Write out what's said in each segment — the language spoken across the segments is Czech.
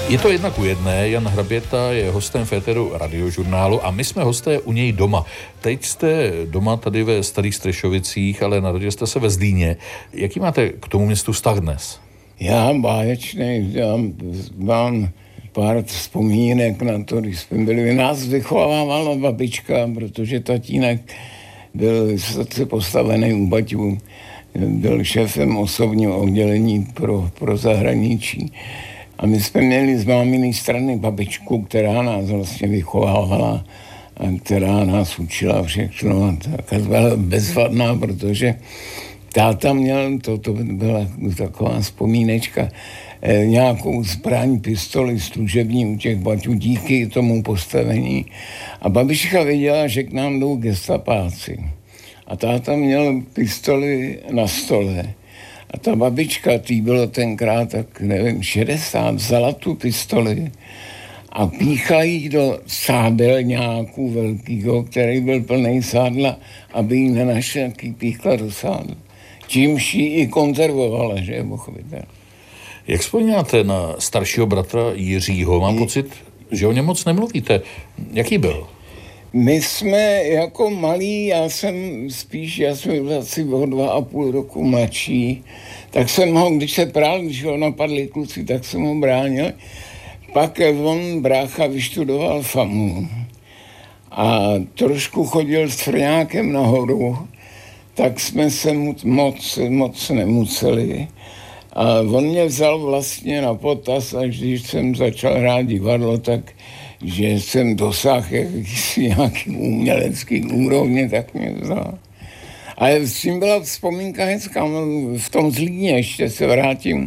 Je to 1:1, Jan Hraběta je hostem Féteru Radiožurnálu a my jsme hosté u něj doma. Teď jste doma tady ve Starých Střešovicích, ale narodil jste se ve Zlíně. Jaký máte k tomu městu vztah dnes? Já báječný, mám pár vzpomínek na to, když jsme byli. Nás vychovávala babička, protože tatínek byl vysoce postavený u baťů. Byl šéfem osobního oddělení pro zahraničí. A my jsme měli z máminy strany babičku, která nás vlastně vychovávala a která nás učila všechno. A byla bezvadná, protože táta měl, to byla taková vzpomínečka, nějakou zbraň, pistoli služební u těch baťů díky tomu postavení. A babička věděla, že k nám jdou gestapáci. A táta měl pistoli na stole. A ta babička, tý bylo tenkrát, tak nevím, 60, vzala tu pistoli a píchla jí do sádelňáku velkýho, který byl plný sádla, aby jí nenašel, jaký píchla do sádla. Čímž ji i konzervovala, že je pochopitelné. Jak vzpomínáte na staršího bratra Jiřího? Mám pocit, že o něm moc nemluvíte. Jaký byl? My jsme jako malí, já jsem byl asi o 2,5 roku mladší, tak jsem ho, když se prál, když ho napadli kluci, tak jsem ho bránil. Pak on, brácha, vyštudoval FAMU a trošku chodil s frňákem nahoru, tak jsme se moc nemuseli. A on mě vzal vlastně na potaz, až když jsem začal hrát divadlo, tak že jsem dosáhl nějaký umělecký úrovně, tak mě vzal. Ale s tím byla vzpomínka hezká, v tom Zlíně, ještě se vrátím,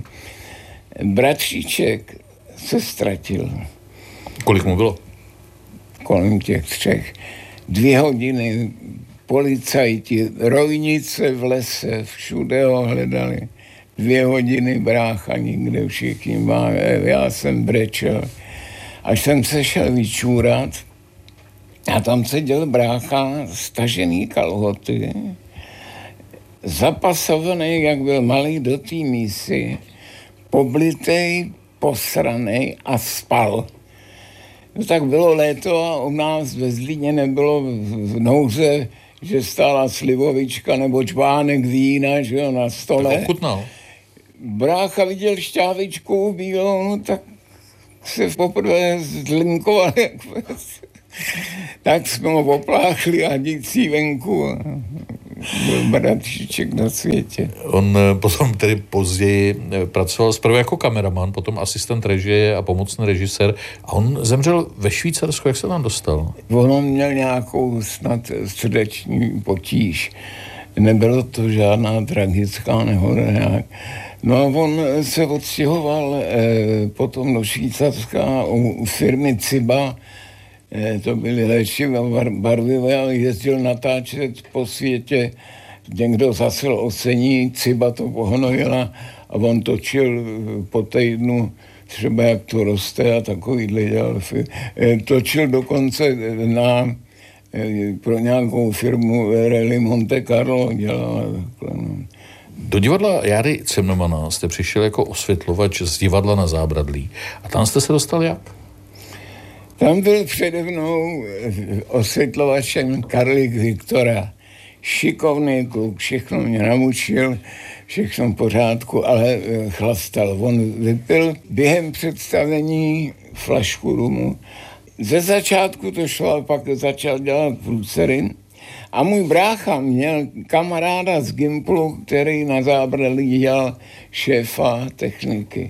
bratříček se ztratil. Kolik mu bylo? Kolem těch 3. 2 hodiny, policajti, rojnice v lese, všude ho hledali. 2 hodiny brácha, nikde všichni má, já jsem brečel. Až jsem se šel vyčůrat a tam seděl brácha, stažený kalhoty, zapasovaný, jak byl malý do té mísy, poblitej, posranej a spal. No tak bylo léto a u nás ve Zlíně nebylo v nouze, že stála slivovička nebo čvánek vína, že jo, na stole. Tak ochutnal. Brácha viděl šťávičku bílou, no tak se poprvé zlinkoval, tak jsme ho opláchli a dící venku. Byl bratříček na světě. On potom tedy později pracoval zprve jako kameraman, potom asistent režie a pomocný režisér. A on zemřel ve Švýcarsku. Jak se tam dostal? On měl nějakou snad srdeční potíž. Nebylo to žádná tragická nehoda nějak. No a on se odstěhoval potom do Švýcarska u firmy Ciba, to byly léčiva barvivé, ale jezdil natáčet po světě, někdo zasel ocení, Ciba to pohnojila a on točil po týdnu třeba jak to roste a takovýhle dělal. Točil dokonce pro nějakou firmu Rally Monte Carlo dělal takhle, no. Do divadla Járy Cimrmana jste přišel jako osvětlovač z divadla Na Zábradlí. A tam jste se dostal jak? Tam byl přede mnou osvětlovačem Karlík Viktora. Šikovný kluk, všechno mě namučil, všechno v pořádku, ale chlastal. On vypil během představení flašku rumu. Ze začátku to šlo, a pak začal dělat průsery. A můj brácha měl kamaráda z Gimplu, který Na Zábradlí dělal šéfa techniky.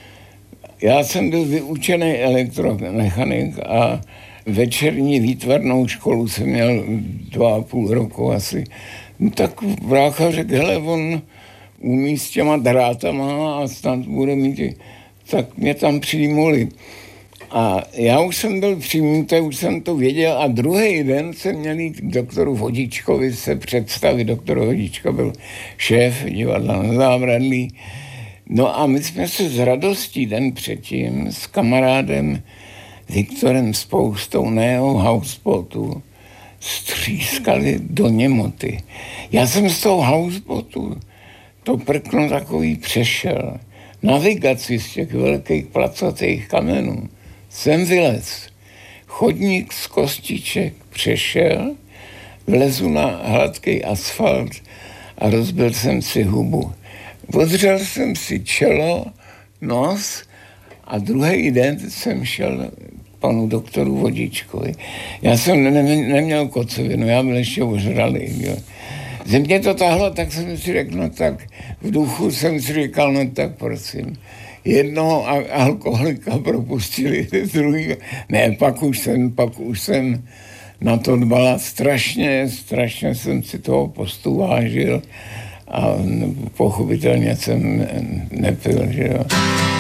Já jsem byl vyučený elektromechanik a večerní výtvarnou školu jsem měl 2,5 roku asi. No tak brácha řekl, hele, on umí s těma drátama a snad bude mít, tak mě tam přijmuli. A já už jsem byl přijmutý, už jsem to věděl a druhý den jsem měl jít k doktoru Vodičkovi se představit. Doktor Vodička byl šéf divadla Na Zábradlí. No a my jsme se s radostí den předtím s kamarádem Viktorem Spoustou na jeho houseboatu střískali do němoty. Já jsem z toho houseboatu to prkno takový přešel navigaci z těch velkých placatých kamenů jsem vylez. Chodník z kostiček přešel, vlezu na hladký asfalt a rozbil jsem si hubu. Odřel jsem si čelo, nos a druhý den jsem šel k panu doktoru Vodičkovi. Já jsem neměl kocovinu, já byl ještě ožralý. Jo. Ze mě to tahlo, tak jsem si řekl, no tak v duchu jsem si říkal, no tak prosím. Jednoho alkoholika propustili, druhý. Ne, pak už jsem na to dbala strašně jsem si toho postu vážil a pochopitelně jsem nepil, že jo.